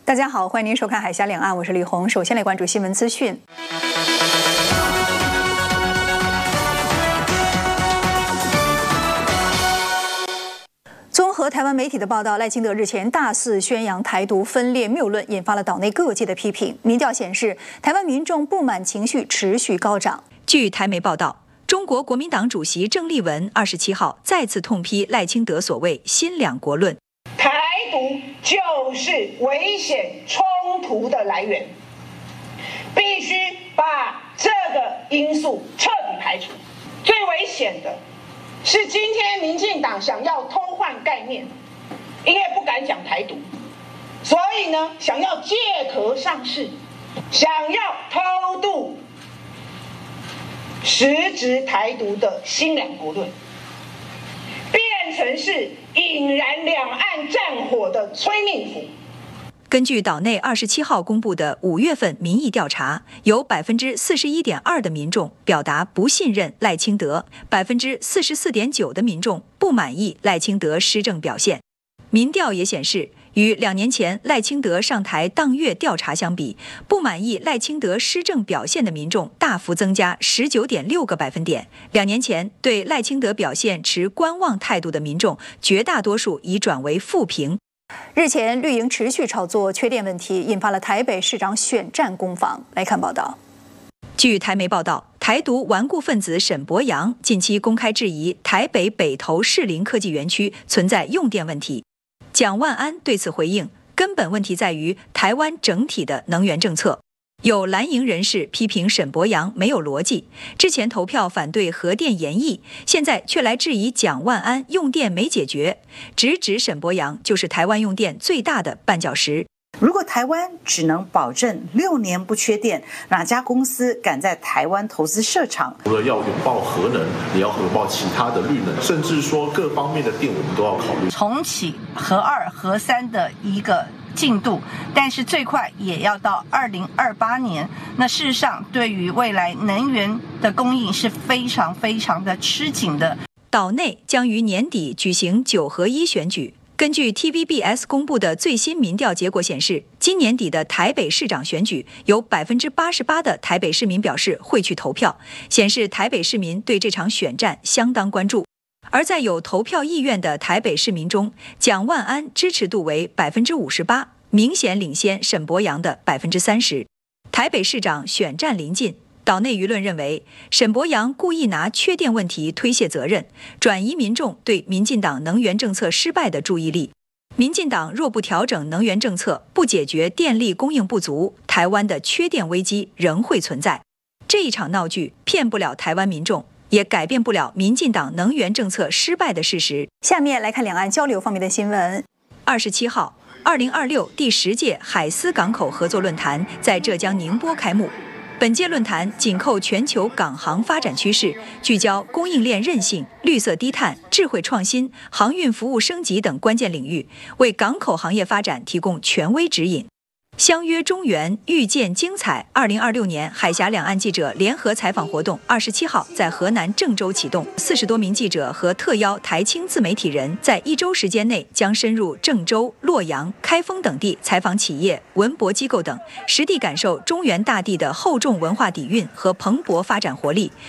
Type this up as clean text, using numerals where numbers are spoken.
大家好，欢迎您收看《海峡两岸》，我是李红。首先来关注新闻资讯。综合台湾媒体的报道，赖清德日前大肆宣扬台独分裂谬论，引发了岛内各界的批评。民调显示，台湾民众不满情绪持续高涨。 据台媒报道，中国国民党主席郑丽文27号再次痛批赖清德所谓新两国论。 台独就是危险冲突的来源，必须把这个因素彻底排除。最危险的是今天民进党想要偷换概念，因为不敢讲台独，所以呢想要借壳上市，想要偷渡实质台独的新两国论，变成是引燃两岸战火的催命符。 根据岛内27号公布的5月份民意调查，有41.2%的民众表达不信任赖清德，44.9%的民众不满意赖清德施政表现。民调也显示，与2年前赖清德上台当月调查相比，不满意赖清德施政表现的民众大幅增加19.6个百分点。2年前对赖清德表现持观望态度的民众，绝大多数已转为负评。 日前，绿营持续炒作缺电问题，引发了台北市长选战攻防。来看报道。 据台媒报道，台独顽固分子沈伯洋近期公开质疑台北北投士林科技园区存在用电问题。蒋万安对此回应，根本问题在于台湾整体的能源政策。有蓝营人士批评沈伯洋没有逻辑，之前投票反对核电延役，现在却来质疑蒋万安用电没解决，直指沈伯洋就是台湾用电最大的绊脚石。 如果台湾只能保证6年不缺电，哪家公司敢在台湾投资设厂？ 除了要拥抱核能，也要拥抱其他的绿能，甚至说各方面的电我们都要考虑。 重启核2、核3的一个进度，但是最快也要到2028年。那事实上，对于未来能源的供应是非常非常的吃紧的。 岛内将于年底举行9合1选举。根据 TVBS 公布的最新民调结果显示，今年底的台北市长选举，有88%的台北市民表示会去投票，显示台北市民对这场选战相当关注。而在有投票意愿的台北市民中，蒋万安支持度为58%，明显领先沈伯洋的30%。台北市长选战临近，岛内舆论认为沈伯洋故意拿缺电问题推卸责任，转移民众对民进党能源政策失败的注意力。民进党若不调整能源政策，不解决电力供应不足，台湾的缺电危机仍会存在。这一场闹剧骗不了台湾民众，也改变不了民进党能源政策失败的事实。 下面来看两岸交流方面的新闻。 27号，2026第10届海丝港口合作论坛在浙江宁波开幕。本届论坛紧扣全球港航发展趋势，聚焦供应链韧性、绿色低碳、智慧创新、航运服务升级等关键领域，为港口行业发展提供权威指引。相约中原，遇见精彩。2026年海峡两岸记者联合采访活动27号在河南郑州启动，40多名记者和特邀台青自媒体人，在1周时间内将深入郑州、洛阳、开封等地采访企业、文博机构等，实地感受中原大地的厚重文化底蕴和蓬勃发展活力，